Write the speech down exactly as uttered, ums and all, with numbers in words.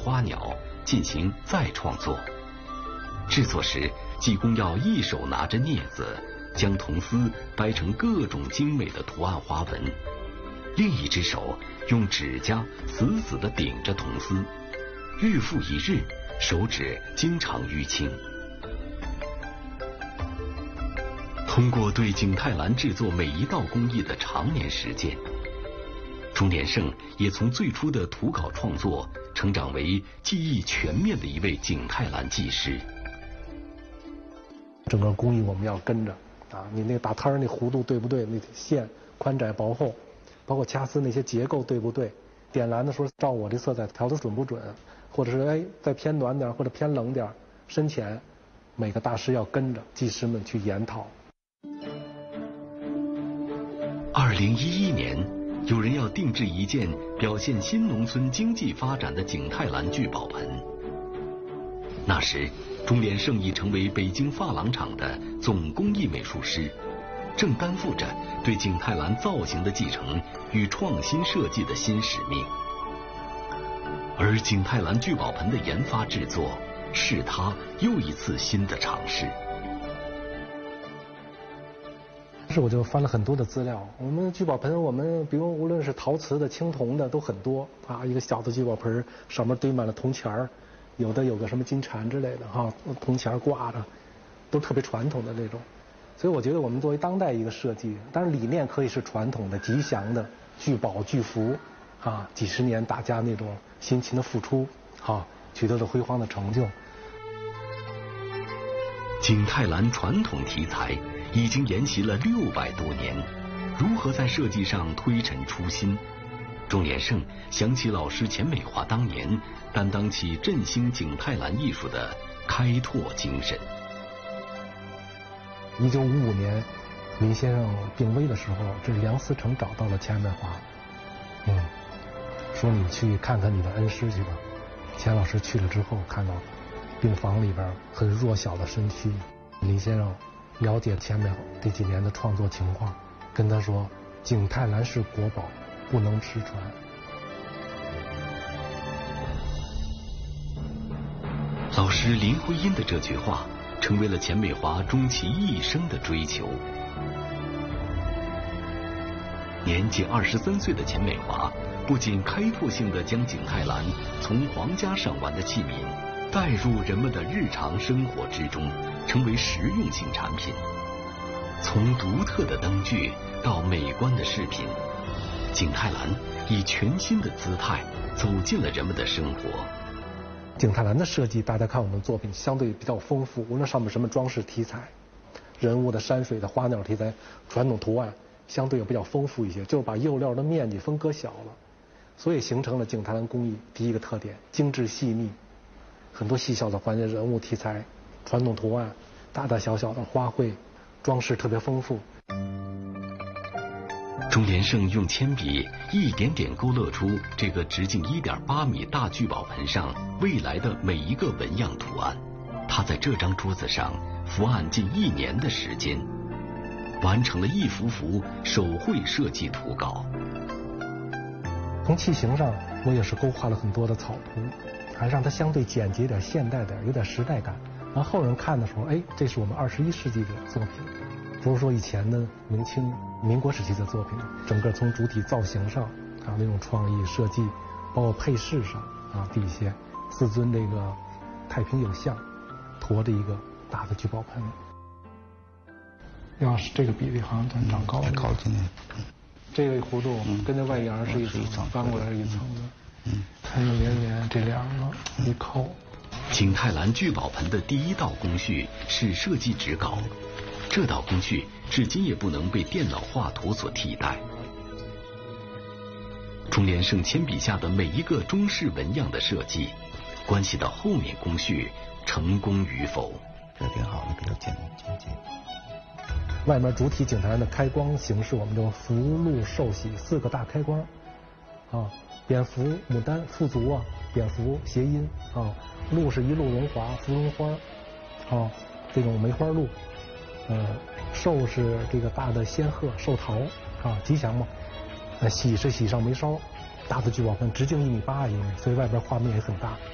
花鸟进行再创作。制作时，技工要一手拿着镊子，将铜丝掰成各种精美的图案花纹，另一只手用指甲死死地顶着铜丝，日复一日，手指经常淤青。通过对景泰蓝制作每一道工艺的常年实践，钟连胜也从最初的图稿创作成长为技艺全面的一位景泰蓝技师。 整个工艺我们要跟着啊，你那个打摊儿那弧度对不对？那线宽窄薄厚，包括掐丝那些结构对不对？点蓝的时候照我这色彩调的准不准？或者是哎再偏暖点或者偏冷点，深浅，每个大师要跟着技师们去研讨。 二零一一年，有人要定制一件表现新农村经济发展的景泰蓝聚宝盆。那时，钟连胜已成为北京珐琅厂的总工艺美术师，正担负着对景泰蓝造型的继承与创新设计的新使命。而景泰蓝聚宝盆的研发制作，是他又一次新的尝试。 是我就翻了很多的资料，我们聚宝盆，我们比如无论是陶瓷的、青铜的都很多啊，一个小的聚宝盆上面堆满了铜钱儿，有的有个什么金蝉之类的哈，铜钱挂着，都特别传统的那种。所以我觉得我们作为当代一个设计，当然理念可以是传统的、吉祥的，聚宝聚福啊，几十年大家那种辛勤的付出啊，取得了辉煌的成就。 景泰蓝传统题材已经沿袭了六百多年，如何在设计上推陈出新？钟连胜想起老师钱美华当年担当起振兴景泰蓝艺术的开拓精神。 一九五五年，林先生病危的时候，这梁思成找到了钱美华，嗯，说你去看看你的恩师去吧。钱老师去了之后，看到病房里边很弱小的身躯，林先生了解钱美华这几年的创作情况，跟他说景泰蓝是国宝，不能失传。 老师林徽因的这句话成为了钱美华终其一生的追求。年仅二十三岁的钱美华不仅开拓性地将景泰蓝从皇家赏玩的器皿带入人们的日常生活之中，成为实用性产品。从独特的灯具到美观的饰品，景泰蓝以全新的姿态走进了人们的生活。 景泰蓝的设计，大家看我们作品相对比较丰富，无论上面什么装饰题材、人物的、山水的、花鸟题材、传统图案，相对也比较丰富一些，就是把釉料的面积分割小了，所以形成了景泰蓝工艺第一个特点：精致细腻，很多细小的环节、人物题材、传统图案、大大小小的花卉，装饰特别丰富。 钟连胜用铅笔一点点勾勒出这个直径一点八米大聚宝盆上未来的每一个纹样图案。他在这张桌子上伏案近一年的时间，完成了一幅幅手绘设计图稿。 从器型上，我也是勾画了很多的草图，还让它相对简洁点、现代点，有点时代感。让后人看的时候，哎，这是我们二十一世纪的作品，不是说以前的明清、民国时期的作品。整个从主体造型上啊，那种创意设计，包括配饰上啊，底下四尊这个太平有象，驮着一个大的聚宝盆。要是这个比例好像它长高了， 靠近了。 这个弧度跟那外沿是一层，翻过来是一层的。嗯，它有连连这两个一扣。 景泰蓝聚宝盆的第一道工序是设计纸稿，这道工序至今也不能被电脑画图所替代。钟连胜铅笔下的每一个中式纹样的设计，关系到后面工序成功与否。 这挺好的，比较简简洁。 外面主体景泰蓝的开光形式，我们就福禄寿喜四个大开光，啊，蝙蝠、牡丹、富足啊，蝙蝠谐音啊，鹿是一路荣华，芙蓉花，啊，这种梅花鹿，呃，寿是这个大的仙鹤，寿桃啊，吉祥嘛。呃，喜是喜上眉梢，大的聚宝盆直径一米八一米，所以外边画面也很大。